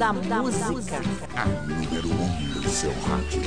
da música. A número 1 do seu rádio.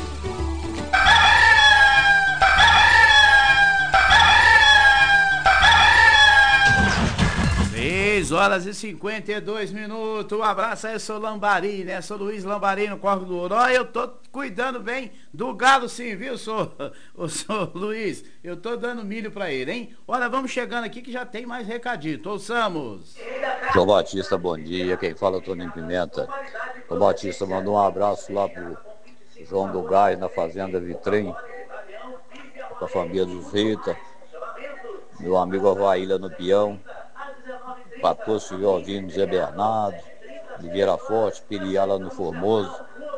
6h52. Um abraço aí, sou Lambari, né? Sou Luiz Lambari no Corvo do Ouro. Eu tô cuidando bem do galo, sim, viu, sou Luiz? Eu tô dando milho pra ele, hein? Olha, vamos chegando aqui que já tem mais recadito. Ouçamos. João Batista, bom dia. Quem fala é o Toninho Pimenta. O Batista mandou um abraço lá pro João do Gás, na Fazenda Vitrim, com a família dos Rita, meu amigo Avaíla no Peão, Patoso Violino, Zé Bernardo, Ligeira Forte, Piriala no Formoso,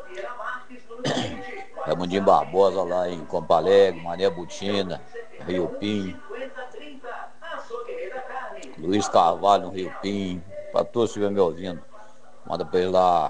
Ramundinho Barbosa lá em Campo Alegre, Mané Butina, Rio Pinho, Luiz Carvalho no Rio Pinho, para todos que estiverem me ouvindo, manda pra ele lá,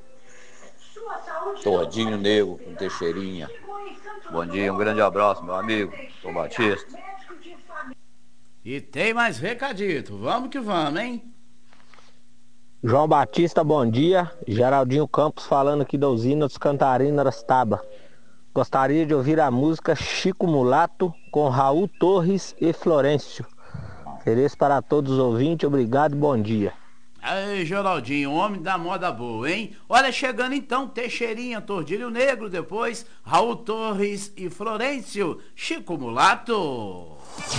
Tordinho Negro com Teixeirinha. Bom dia, um grande abraço, meu amigo, Sou Batista. E tem mais recadito, vamos que vamos, hein? João Batista, bom dia. Geraldinho Campos falando aqui da usina dos Cantarina Arastaba. Gostaria de ouvir a música Chico Mulato com Raul Torres e Florencio. Ofereço para todos os ouvintes, obrigado e bom dia. Aí, Geraldinho, homem da moda boa, hein? Olha, chegando então, Teixeirinha, Tordilho Negro, depois Raul Torres e Florencio, Chico Mulato.